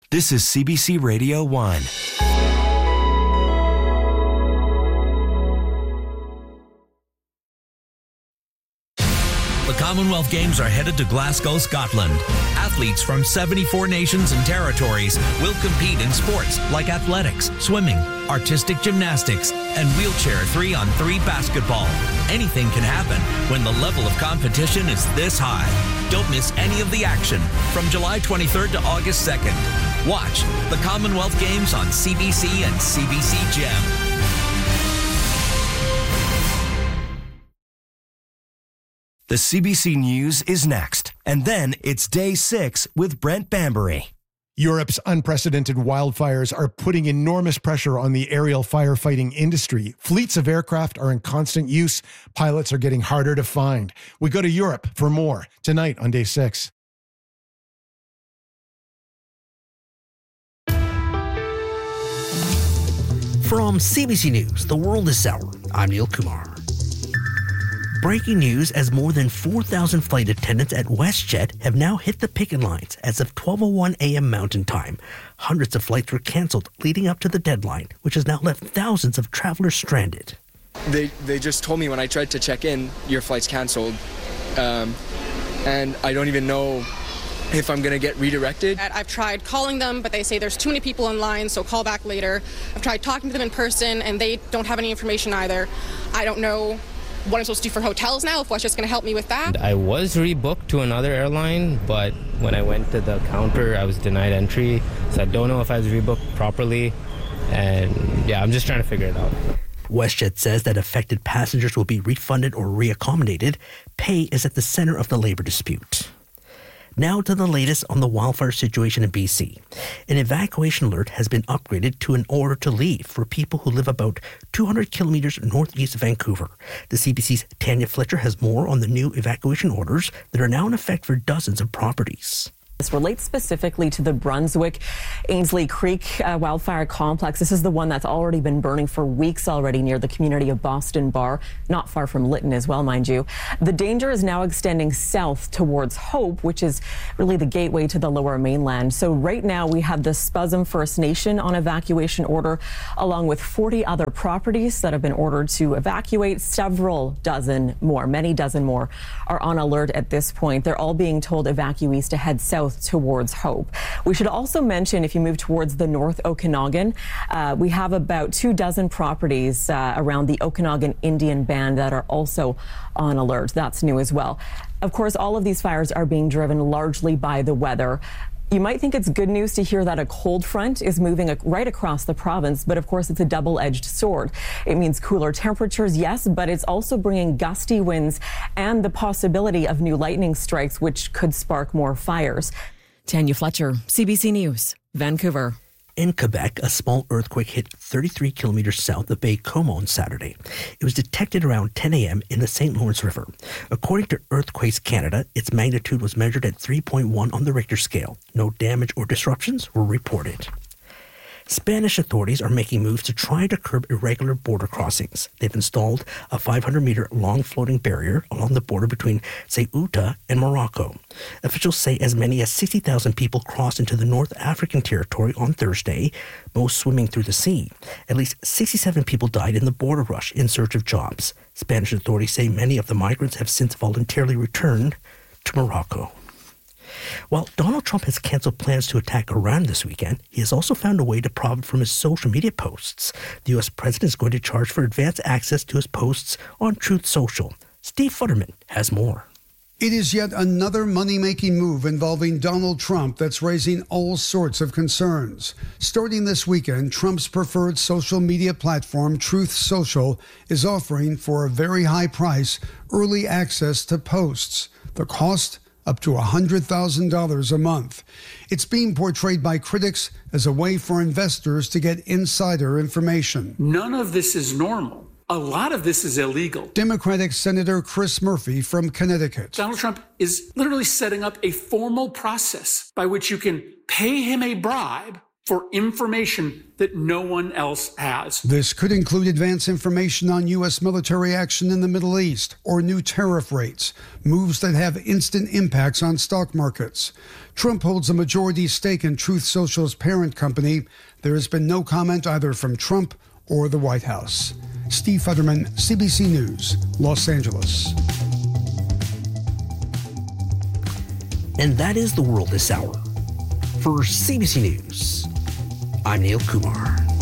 This is CBC Radio 1. The Commonwealth Games are headed to Glasgow, Scotland. Athletes from 74 nations and territories will compete in sports like athletics, swimming, artistic gymnastics, and wheelchair 3-on-3 basketball. Anything can happen when the level of competition is this high. Don't miss any of the action from July 23rd to August 2nd. Watch the Commonwealth Games on CBC and CBC Gem. The CBC News is next, and then it's Day 6 with Brent Bambury. Europe's unprecedented wildfires are putting enormous pressure on the aerial firefighting industry. Fleets of aircraft are in constant use. Pilots are getting harder to find. We go to Europe for more tonight on Day 6. From CBC News, The World is Sour, I'm Neil Kumar. Breaking news as more than 4,000 flight attendants at WestJet have now hit the picket lines as of 12:01 a.m. Mountain Time. Hundreds of flights were canceled leading up to the deadline, which has now left thousands of travelers stranded. They just told me when I tried to check in, your flight's canceled. And I don't even know if I'm going to get redirected. I've tried calling them, but they say there's too many people in line, so call back later. I've tried talking to them in person, and they don't have any information either. I don't know what I'm supposed to do for hotels now, if WestJet's going to help me with that. I was rebooked to another airline, but when I went to the counter, I was denied entry, so I don't know if I was rebooked properly, and yeah, I'm just trying to figure it out. WestJet says that affected passengers will be refunded or reaccommodated. Pay is at the center of the labor dispute. Now to the latest on the wildfire situation in BC. An evacuation alert has been upgraded to an order to leave for people who live about 200 kilometers northeast of Vancouver. The CBC's Tanya Fletcher has more on the new evacuation orders that are now in effect for dozens of properties. This relates specifically to the Brunswick Ainslie Creek wildfire complex. This is the one that's already been burning for weeks already near the community of Boston Bar, not far from Lytton as well, mind you. The danger is now extending south towards Hope, which is really the gateway to the lower mainland. So right now we have the Spuzum First Nation on evacuation order, along with 40 other properties that have been ordered to evacuate. Many dozen more are on alert at this point. They're all being told evacuees to head south towards Hope. We should also mention, if you move towards the North Okanagan, we have about 24 properties around the Okanagan Indian Band that are also on alert. That's new as well. Of course, all of these fires are being driven largely by the weather. You might think it's good news to hear that a cold front is moving right across the province, but of course it's a double-edged sword. It means cooler temperatures, yes, but it's also bringing gusty winds and the possibility of new lightning strikes, which could spark more fires. Tanya Fletcher, CBC News, Vancouver. In Quebec, a small earthquake hit 33 kilometers south of Baie-Comeau on Saturday. It was detected around 10 a.m. in the St. Lawrence River. According to Earthquakes Canada, its magnitude was measured at 3.1 on the Richter scale. No damage or disruptions were reported. Spanish authorities are making moves to try to curb irregular border crossings. They've installed a 500-meter long floating barrier along the border between Ceuta and Morocco. Officials say as many as 60,000 people crossed into the North African territory on Thursday, most swimming through the sea. At least 67 people died in the border rush in search of jobs. Spanish authorities say many of the migrants have since voluntarily returned to Morocco. While Donald Trump has canceled plans to attack Iran this weekend, he has also found a way to profit from his social media posts. The U.S. president is going to charge for advanced access to his posts on Truth Social. Steve Futterman has more. It is yet another money-making move involving Donald Trump that's raising all sorts of concerns. Starting this weekend, Trump's preferred social media platform, Truth Social, is offering for a very high price early access to posts. The cost? Up to $100,000 a month. It's being portrayed by critics as a way for investors to get insider information. None of this is normal. A lot of this is illegal. Democratic Senator Chris Murphy from Connecticut. Donald Trump is literally setting up a formal process by which you can pay him a bribe for information that no one else has. This could include advance information on U.S. military action in the Middle East or new tariff rates, moves that have instant impacts on stock markets. Trump holds a majority stake in Truth Social's parent company. There has been no comment either from Trump or the White House. Steve Futterman, CBC News, Los Angeles. And that is the world this hour. For CBC News, I'm Neil Kumar.